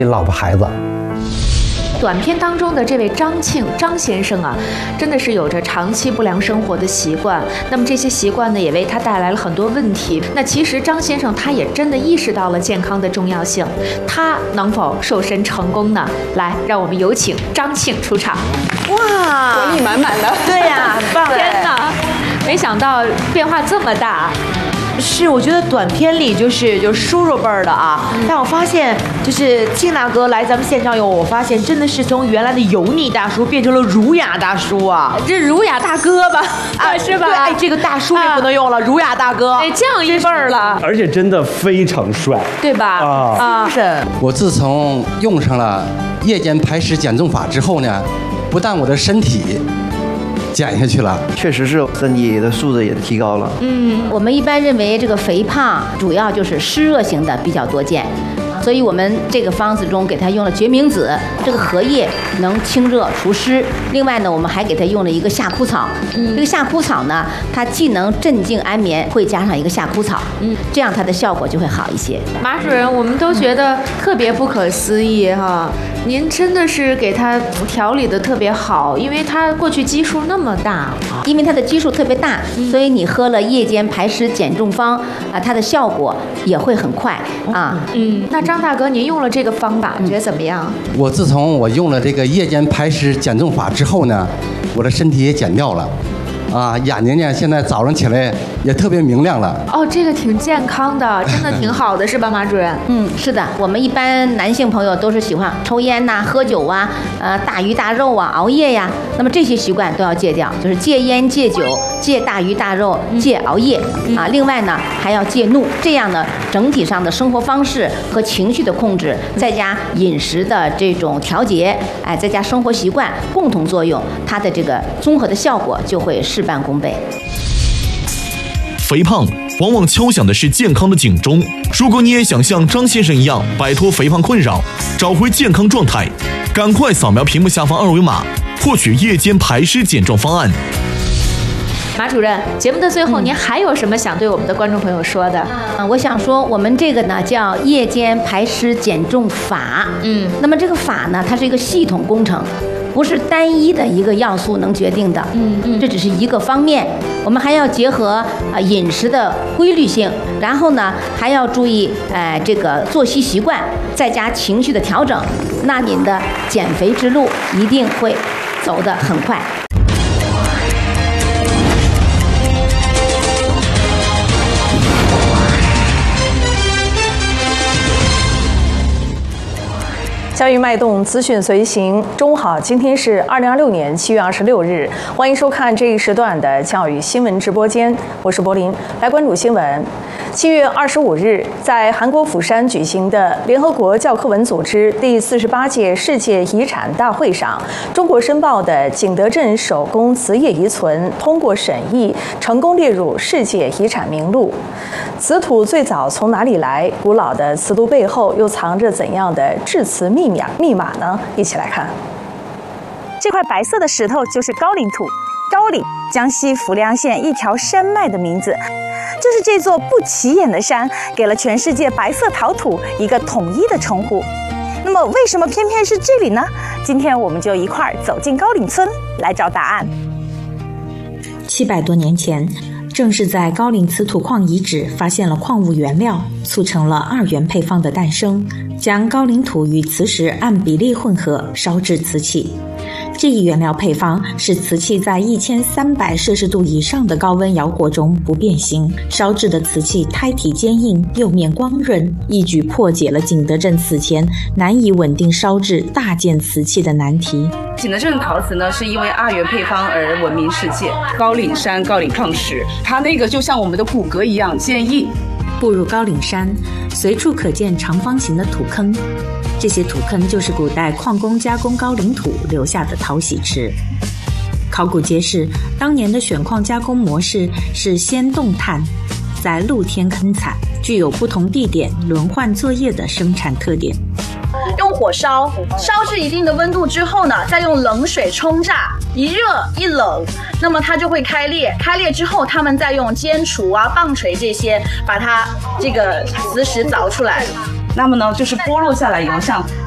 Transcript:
老婆孩子。 短片当中的这位张先生啊，真的是有着长期不良生活的习惯。那么这些习惯呢，也为他带来了很多问题。那其实张先生他也真的意识到了健康的重要性，他能否瘦身成功呢？来，让我们有请张庆出场。 哇，活力满满的。 对呀，很棒！ 天哪，没想到变化这么大。 是，我觉得短片里就是叔叔辈儿的啊，但我发现就是庆大哥来咱们现场以后，我发现真的是从原来的油腻大叔变成了儒雅大叔啊， 这儒雅大哥吧，是吧？ 对，哎，这个大叔也不能用了，儒雅大哥， 得降一辈儿了， 而且真的非常帅， 对吧？ 是。 我自从用上了夜间排湿减重法之后呢，不但我的身体减下去了， 确实是身体的素质也提高了。 我们一般认为这个肥胖主要就是湿热型的比较多见，所以我们这个方子中给它用了决明子，这个荷叶能清热除湿。另外呢，我们还给它用了一个夏枯草，这个夏枯草呢，它既能镇静安眠，会加上一个夏枯草，这样它的效果就会好一些。 马主任，我们都觉得特别不可思议哈，您真的是给他调理的特别好，因为他过去基数那么大， 因为它的基数特别大，所以你喝了夜间排湿减重方啊，它的效果也会很快啊。 那张大哥，您用了这个方法，觉得怎么样？ 我自从我用了这个夜间排湿减重法之后呢，我的身体也减掉了，眼睛呢现在早上起来也特别明亮了。 哦，这个挺健康的，真的挺好的，是吧，马主任？ 是的，我们一般男性朋友都是喜欢抽烟呐、喝酒啊、大鱼大肉啊、熬夜呀，那么这些习惯都要戒掉，就是戒烟、戒酒、戒大鱼大肉、戒熬夜啊。另外呢，还要戒怒，这样呢，整体上的生活方式和情绪的控制，再加饮食的这种调节，再加生活习惯共同作用，它的这个综合的效果就会事半功倍。 肥胖往往敲响的是健康的警钟。如果你也想像张先生一样摆脱肥胖困扰，找回健康状态，赶快扫描屏幕下方二维码，获取夜间排湿减重方案。 马主任，节目的最后，您还有什么想对我们的观众朋友说的？ 我想说，我们这个呢叫夜间排湿减重法。那么这个法呢，它是一个系统工程，不是单一的一个要素能决定的。这只是一个方面，我们还要结合饮食的规律性，然后呢还要注意这个作息习惯，再加情绪的调整，那您的减肥之路一定会走得很快。 教育脉动，资讯随行。中午好，今天是2026年7月26日，欢迎收看这一时段的教育新闻直播间，我是柏林，来关注新闻。7月25日，在韩国釜山举行的联合国教科文组织第48届世界遗产大会上，中国申报的景德镇手工瓷业遗存通过审议，成功列入世界遗产名录。瓷土最早从哪里来？古老的瓷土背后又藏着怎样的制瓷密码呢？一起来看。 这块白色的石头就是高岭土，高岭，江西浮梁县一条山脉的名字。就是这座不起眼的山，给了全世界白色陶土一个统一的称呼。那么，为什么偏偏是这里呢？今天我们就一块儿走进高岭村来找答案。 700多年前，正是在高岭瓷土矿遗址发现了矿物原料，促成了2元配方的诞生，将高岭土与磁石按比例混合，烧制瓷器。这一原料配方使瓷器在1300摄氏度以上的高温窑火中不变形，烧制的瓷器胎体坚硬，釉面光润，一举破解了景德镇此前难以稳定烧制大件瓷器的难题。 景德镇陶瓷呢，是因为2元配方而闻名世界。高岭山、高岭矿石，它那个就像我们的骨骼一样坚硬。 步入高岭山，随处可见长方形的土坑，这些土坑就是古代矿工加工高岭土留下的淘洗池。考古揭示，当年的选矿加工模式是先动炭，再露天坑采，具有不同地点轮换作业的生产特点。 用火烧至一定的温度之后呢，再用冷水冲炸，一热一冷，那么它就会开裂。开裂之后，他们再用尖锄啊、棒槌这些把它这个瓷石凿出来。 那么呢，就是剥落下来以后，像